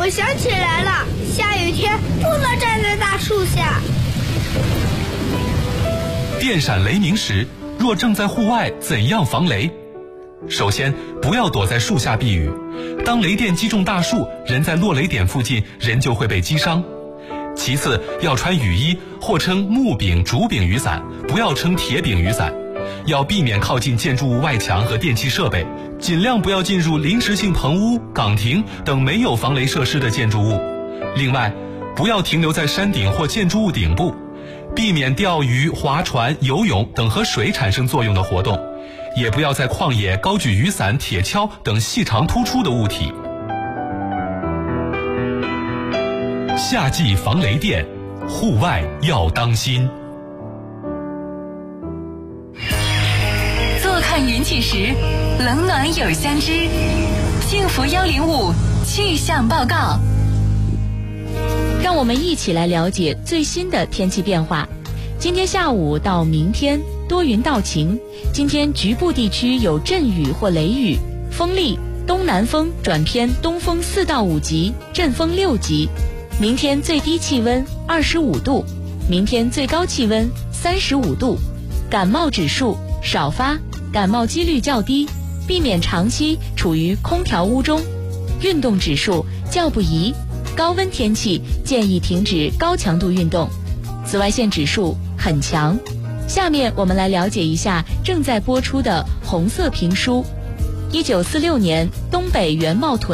想起来了，下雨天不能站在大树下。 电闪雷鸣时，若正在户外，怎样防雷？首先，不要躲在树下避雨。当雷电击中大树，人在落雷点附近，人就会被击伤。其次，要穿雨衣，或称木柄、竹柄雨伞，不要称铁柄雨伞。要避免靠近建筑物外墙和电气设备，尽量不要进入临时性棚屋、岗亭等没有防雷设施的建筑物。另外，不要停留在山顶或建筑物顶部，避免钓鱼、划船、游泳等和水产生作用的活动，也不要在旷野高举雨伞、铁锹等细长突出的物体。夏季防雷电，户外要当心。 坐看云起时，冷暖有相知。幸福105气象报告。 让我们一起来了解最新的天气变化。今天下午到明天多云到晴，今天局部地区有阵雨或雷雨，风力东南风转偏东风4到5级，阵风6级。明天最低气温25度，明天最高气温35度。感冒指数少发，感冒几率较低，避免长期处于空调屋中。运动指数较不宜，高温天气建议停止高强度运动。紫外线指数很强。下面我们来了解一下正在播出的红色评书。1946年东北原茂屯